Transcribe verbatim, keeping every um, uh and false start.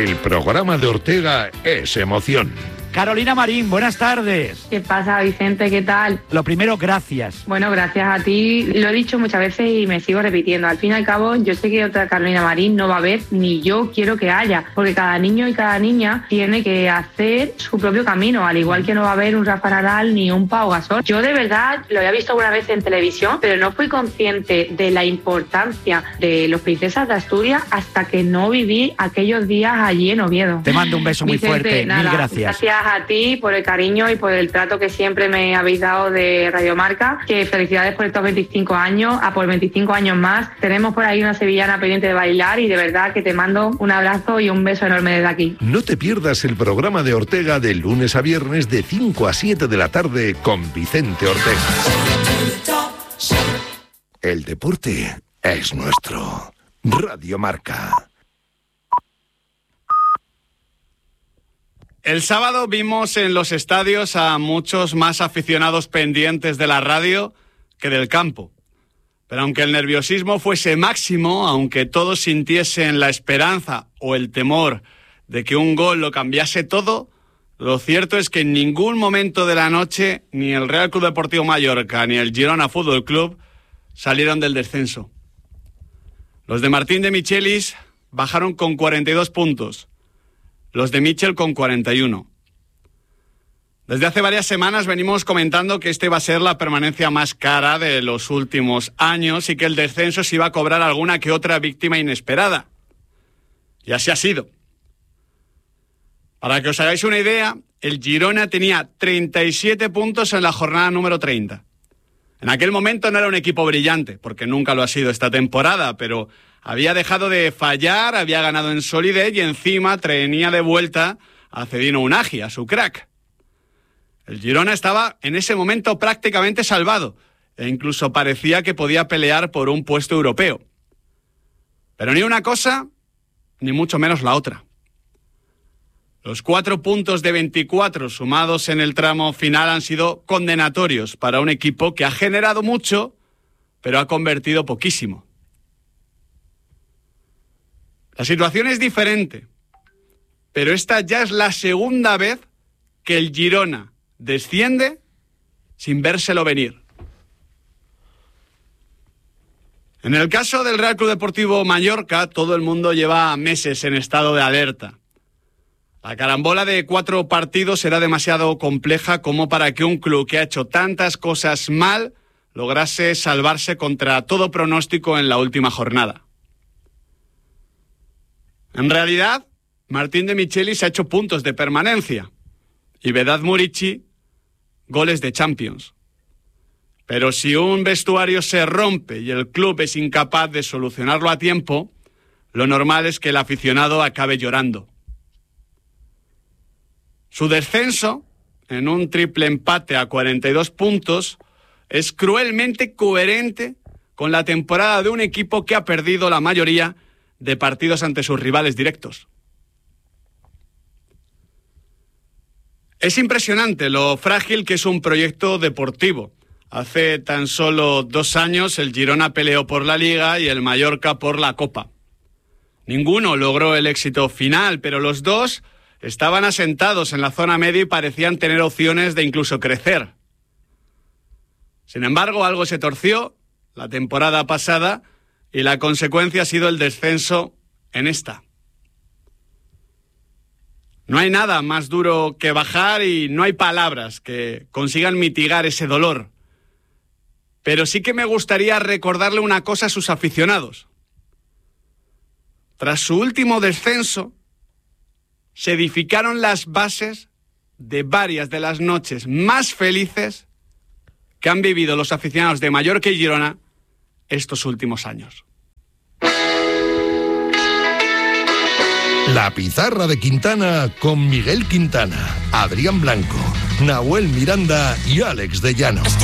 El programa de Ortega es emoción. Carolina Marín, buenas tardes. ¿Qué pasa, Vicente? ¿Qué tal? Lo primero, gracias. Bueno, gracias a ti. Lo he dicho muchas veces y me sigo repitiendo. Al fin y al cabo, yo sé que otra Carolina Marín no va a haber, ni yo quiero que haya, porque cada niño y cada niña tiene que hacer su propio camino, al igual que no va a haber un Rafa Nadal ni un Pau Gasol. Yo de verdad lo había visto alguna vez en televisión, pero no fui consciente de la importancia de los Princesas de Asturias hasta que no viví aquellos días allí en Oviedo. Te mando un beso muy Vicente, fuerte, nada, mil gracias. Gracias a ti por el cariño y por el trato que siempre me habéis dado de Radio Marca. Que felicidades por estos veinticinco años, a por veinticinco años más. Tenemos por ahí una sevillana pendiente de bailar y de verdad que te mando un abrazo y un beso enorme desde aquí. No te pierdas el programa de Ortega de lunes a viernes de cinco a siete de la tarde con Vicente Ortega. El deporte es nuestro. Radio Marca. El sábado vimos en los estadios a muchos más aficionados pendientes de la radio que del campo. Pero aunque el nerviosismo fuese máximo, aunque todos sintiesen la esperanza o el temor de que un gol lo cambiase todo, lo cierto es que en ningún momento de la noche ni el Real Club Deportivo Mallorca ni el Girona Fútbol Club salieron del descenso. Los de Martín de Michelis bajaron con cuarenta y dos puntos. Los de Michel con cuarenta y uno. Desde hace varias semanas venimos comentando que este iba a ser la permanencia más cara de los últimos años y que el descenso se iba a cobrar alguna que otra víctima inesperada. Y así ha sido. Para que os hagáis una idea, el Girona tenía treinta y siete puntos en la jornada número treinta. En aquel momento no era un equipo brillante, porque nunca lo ha sido esta temporada, pero había dejado de fallar, había ganado en solidez y encima traía de vuelta a Cedino Unagi, a su crack. El Girona estaba en ese momento prácticamente salvado e incluso parecía que podía pelear por un puesto europeo. Pero ni una cosa, ni mucho menos la otra. Los cuatro puntos de veinticuatro sumados en el tramo final han sido condenatorios para un equipo que ha generado mucho, pero ha convertido poquísimo. La situación es diferente, pero esta ya es la segunda vez que el Girona desciende sin vérselo venir. En el caso del Real Club Deportivo Mallorca, todo el mundo lleva meses en estado de alerta. La carambola de cuatro partidos era demasiado compleja como para que un club que ha hecho tantas cosas mal lograse salvarse contra todo pronóstico en la última jornada. En realidad, Martín de Michelis ha hecho puntos de permanencia y Vedat Murici goles de Champions. Pero si un vestuario se rompe y el club es incapaz de solucionarlo a tiempo, lo normal es que el aficionado acabe llorando. Su descenso, en un triple empate a cuarenta y dos puntos, es cruelmente coherente con la temporada de un equipo que ha perdido la mayoría de partidos ante sus rivales directos. Es impresionante lo frágil que es un proyecto deportivo. Hace tan solo dos años el Girona peleó por la Liga y el Mallorca por la Copa. Ninguno logró el éxito final, pero los dos estaban asentados en la zona media y parecían tener opciones de incluso crecer. Sin embargo, algo se torció la temporada pasada y la consecuencia ha sido el descenso en esta. No hay nada más duro que bajar y no hay palabras que consigan mitigar ese dolor. Pero sí que me gustaría recordarle una cosa a sus aficionados. Tras su último descenso, se edificaron las bases de varias de las noches más felices que han vivido los aficionados de Mallorca y Girona estos últimos años. La pizarra de Quintana con Miguel Quintana, Adrián Blanco, Nahuel Miranda y Alex de Llano.